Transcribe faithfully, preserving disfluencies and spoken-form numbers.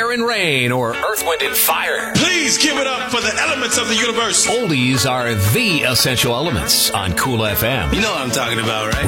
Air and Rain, or Earth, Wind, and Fire. Please give it up for the elements of the universe. Oldies are the essential elements on Cool F M. You know what I'm talking about, right?